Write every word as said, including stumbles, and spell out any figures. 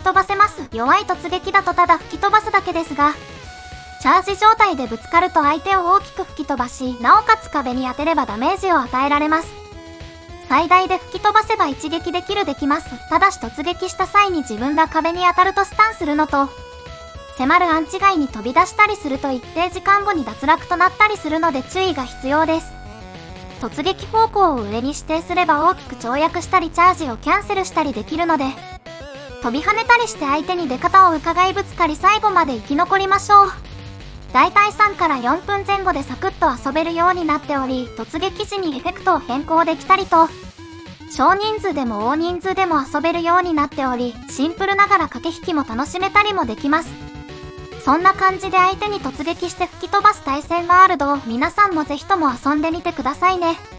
飛ばせます。弱い突撃だとただ吹き飛ばすだけですが、チャージ状態でぶつかると相手を大きく吹き飛ばし、なおかつ壁に当てればダメージを与えられます。最大で吹き飛ばせば一撃でキルできます。ただし突撃した際に自分が壁に当たるとスタンするのと、迫るアンチ外に飛び出したりすると一定時間後に脱落となったりするので注意が必要です。突撃方向を上に指定すれば大きく跳躍したりチャージをキャンセルしたりできるので、飛び跳ねたりして相手に出方を伺いぶつかり最後まで生き残りましょう。だいたいさんからよんぷんぜん後でサクッと遊べるようになっており、突撃時にエフェクトを変更できたりと、少人数でも大人数でも遊べるようになっており、シンプルながら駆け引きも楽しめたりもできます。そんな感じで相手に突撃して吹き飛ばす対戦ワールドを皆さんもぜひとも遊んでみてくださいね。